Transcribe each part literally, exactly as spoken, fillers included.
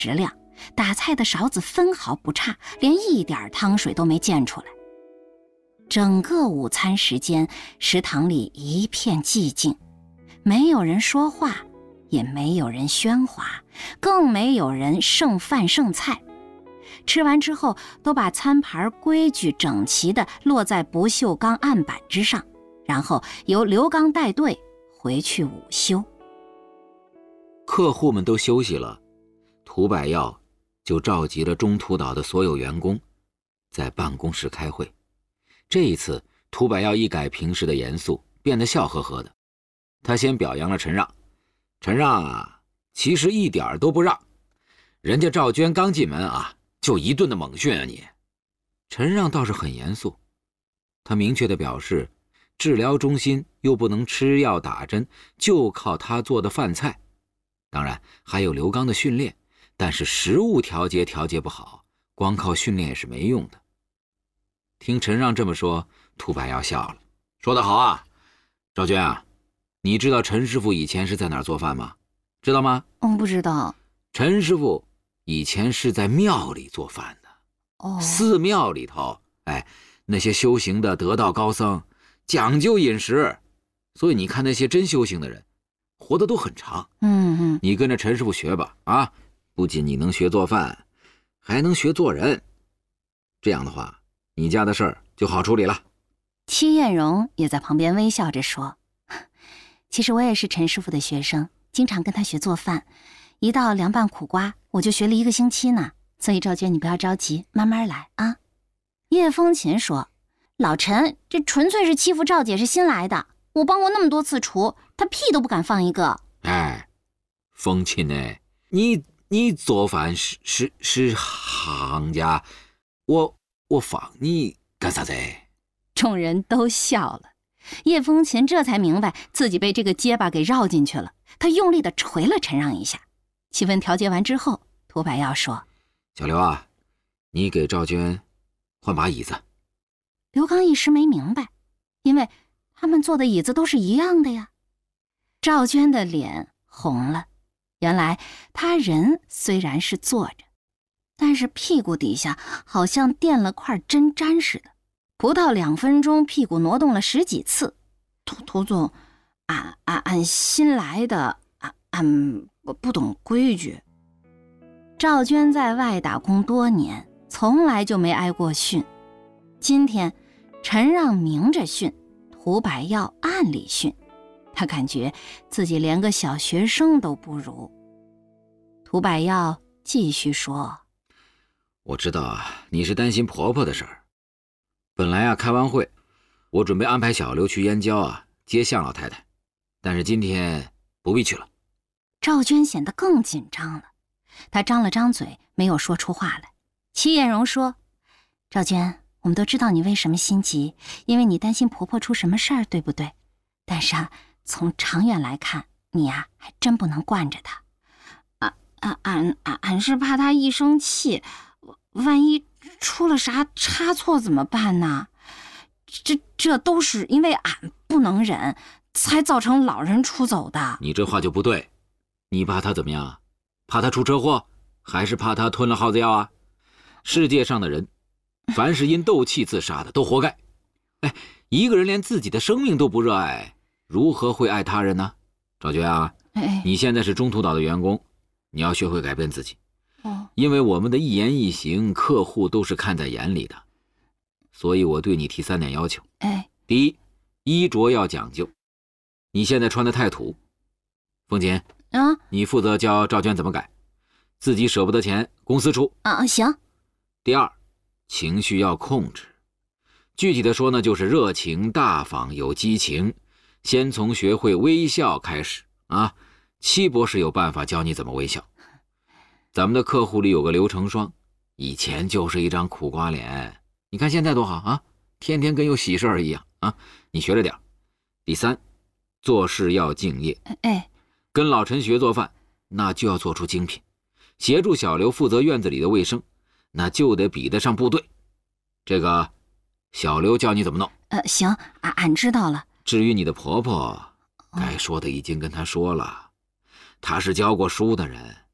食量，打菜的勺子分毫不差，连一点汤水都没溅出来。整个午餐时间，食堂里一片寂静，没有人说话，也没有人喧哗，更没有人剩饭剩菜。吃完之后，都把餐盘规矩整齐地落在不锈钢案板之上，然后由刘刚带队回去午休。 客户们都休息了，涂百耀就召集了中途岛的所有员工，在办公室开会。这一次，涂百耀一改平时的严肃，变得笑呵呵的。他先表扬了陈让，陈让啊，其实一点都不让，人家赵娟刚进门啊，就一顿的猛训啊你。陈让倒是很严肃，他明确地表示，治疗中心又不能吃药打针，就靠他做的饭菜。当然还有刘刚的训练，但是食物调节调节不好，光靠训练也是没用的。听陈让这么说，涂百耀笑了，说得好啊，赵娟啊，你知道陈师傅以前是在哪儿做饭吗？知道吗？ 嗯，不知道。 陈师傅以前是在庙里做饭的。 哦， 寺庙里头，哎，那些修行的得道高僧讲究饮食，所以你看那些真修行的人活得都很长。 嗯嗯， 你跟着陈师傅学吧啊，不仅你能学做饭，还能学做人。这样的话，你家的事儿就好处理了。 戚艳荣也在旁边微笑着说，其实我也是陈师傅的学生，经常跟他学做饭，一道凉拌苦瓜我就学了一个星期呢，所以赵娟你不要着急，慢慢来啊。叶风琴说，老陈这纯粹是欺负赵姐是新来的，我帮过那么多次厨，他屁都不敢放一个。 哎，风琴哎，你你做饭是是是行家，我我放你干啥子？ 众人都笑了，叶风琴这才明白自己被这个结巴给绕进去了，他用力地捶了陈让一下。气氛调节完之后，涂百耀说， 小刘啊，你给赵娟换把椅子。 刘刚一时没明白，因为他们坐的椅子都是一样的呀。赵娟的脸红了，原来她人虽然是坐着，但是屁股底下好像垫了块针毡似的，不到两分钟屁股挪动了十几次。涂涂总，俺俺俺新来的，俺俺不不懂规矩。赵娟在外打工多年，从来就没挨过训，今天陈让明着训，涂百耀暗里训，他感觉自己连个小学生都不如。涂百耀继续说， 我知道啊，你是担心婆婆的事儿。本来啊，开完会，我准备安排小刘去燕郊啊接向老太太，但是今天不必去了。 赵娟显得更紧张了，她张了张嘴，没有说出话来。戚艳荣说，赵娟，我们都知道你为什么心急，因为你担心婆婆出什么事儿，对不对？但是啊，从长远来看，你呀、啊、还真不能惯着她。啊啊，俺俺俺是怕她一生气，万一出了啥差错怎么办呢？这这都是因为俺不能忍，才造成老人出走的。 你这话就不对，你怕她怎么样？怕她出车祸，还是怕她吞了耗子药啊？世界上的人，凡是因斗气自杀的，都活该。哎，一个人连自己的生命都不热爱，如何会爱他人呢？赵娟啊， 哎， 你现在是中途岛的员工，你要学会改变自己。 哦， 因为我们的一言一行，客户都是看在眼里的，所以我对你提三点要求。 哎， 第一，衣着要讲究。你现在穿得太土，凤琴， 啊， 你负责教赵娟怎么改，自己舍不得钱，公司出。 啊，行。 第二，情绪要控制。具体的说呢，就是热情大方有激情，先从学会微笑开始啊。戚博士有办法教你怎么微笑。咱们的客户里有个刘成双，以前就是一张苦瓜脸，你看现在多好啊，天天跟有喜事儿一样啊，你学着点。第三，做事要敬业。 哎， 跟老陈学做饭，那就要做出精品。协助小刘负责院子里的卫生，那就得比得上部队。这个小刘教你怎么弄。 呃，行，俺俺知道了。 至于你的婆婆，该说的已经跟她说了，她是教过书的人，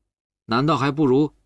难道还不如